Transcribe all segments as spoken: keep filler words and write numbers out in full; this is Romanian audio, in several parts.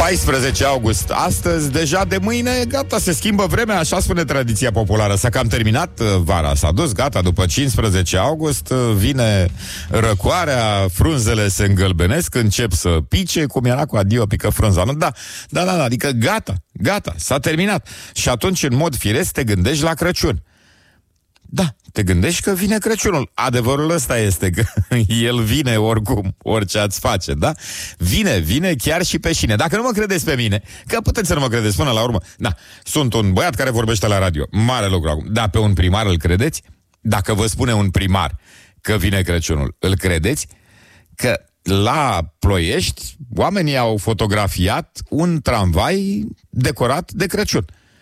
paisprezece august astăzi, deja de mâine, gata, se schimbă vremea, așa spune tradiția populară. S-a cam terminat vara, s-a dus, gata, după cincisprezece august vine răcoarea, frunzele se îngălbenesc, încep să pice, cum era cu adio pică frunza. Nu? Da, da, da, da, adică gata, gata, s-a terminat. Și atunci, în mod firesc, te gândești la Crăciun. Da, te gândești că vine Crăciunul. Adevărul ăsta este că el vine oricum, orice ați face, da? Vine, vine chiar și pe șine. Dacă nu mă credeți pe mine, că puteți să nu mă credeți până la urmă. Da, sunt un băiat care vorbește la radio. Mare lucru acum. Da, pe un primar îl credeți? Dacă vă spune un primar că vine Crăciunul, îl credeți? Că la Ploiești oamenii au fotografiat un tramvai decorat de Crăciun.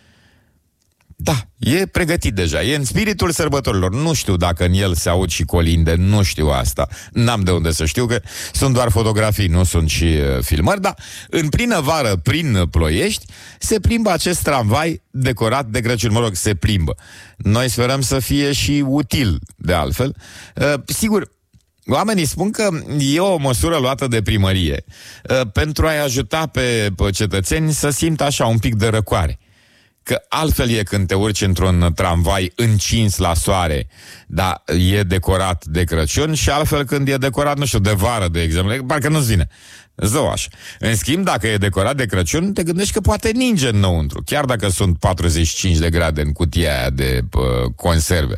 Da, e pregătit deja, e în spiritul sărbătorilor. Nu știu dacă în el se aud și colinde, nu știu asta. N-am de unde să știu, că sunt doar fotografii, nu sunt și uh, filmări. Dar în plină vară, prin Ploiești, se plimbă acest tramvai decorat de Crăciun. Mă rog, se plimbă. Noi sperăm să fie și util, de altfel. uh, Sigur, oamenii spun că e o măsură luată de primărie uh, pentru a-i ajuta pe, pe cetățeni să simtă așa un pic de răcoare. Că altfel e când te urci într-un tramvai încins la soare, dar e decorat de Crăciun, și altfel când e decorat, nu știu, de vară, de exemplu, parcă nu-ți vine. Zău așa. În schimb, dacă e decorat de Crăciun, te gândești că poate ninge înăuntru, chiar dacă sunt patruzeci și cinci de grade în cutia aia de uh, conserve.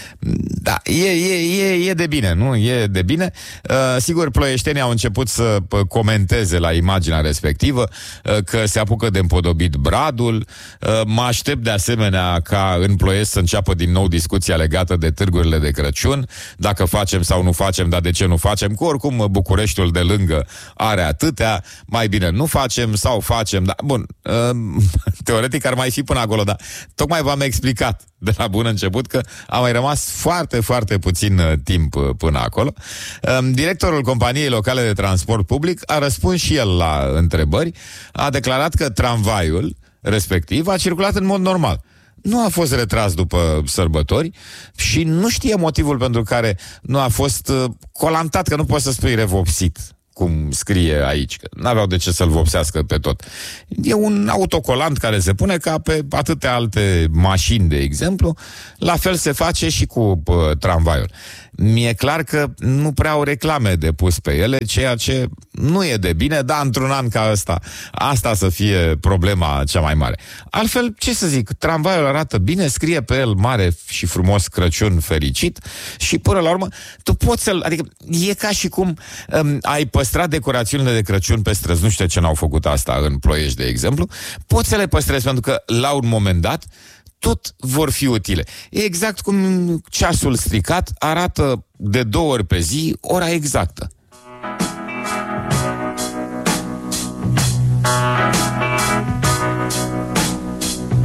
Da, e, e, e, e de bine, nu? E de bine. Uh, sigur, ploieștenii au început să comenteze la imaginea respectivă uh, că se apucă de împodobit bradul. Uh, mă aștept de asemenea ca în Ploiești să înceapă din nou discuția legată de târgurile de Crăciun, dacă facem sau nu facem, dar de ce nu facem, că oricum Bucureștiul de lângă are atâtea, mai bine nu facem sau facem, dar bun, uh, teoretic ar mai fi până acolo, dar tocmai v-am explicat de la bun început că a mai rămas foarte, foarte puțin uh, timp uh, până acolo. Uh, directorul companiei locale de transport public a răspuns și el la întrebări, a declarat că tramvaiul respectiv a circulat în mod normal. Nu a fost retras după sărbători și nu știe motivul pentru care nu a fost uh, colantat, că nu poți să spui revopsit, cum scrie aici, că n-aveau de ce să-l vopsească pe tot. E un autocolant care se pune ca pe atâtea alte mașini, de exemplu. La fel se face și cu uh, tramvaiul. Mi-e clar că nu prea au reclame de pus pe ele, ceea ce nu e de bine, dar într-un an ca ăsta, asta să fie problema cea mai mare. Altfel, ce să zic, tramvaiul arată bine, scrie pe el mare și frumos Crăciun fericit și până la urmă, tu poți să-l, adică e ca și cum um, ai păstrat decorațiunile de Crăciun pe străzi, nu știu ce n-au făcut asta în Ploiești, de exemplu, poți să le păstrezi pentru că la un moment dat tot vor fi utile. E exact cum ceasul stricat arată de două ori pe zi ora exactă.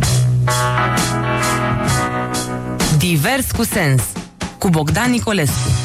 Divers cu sens, cu Bogdan Nicolescu.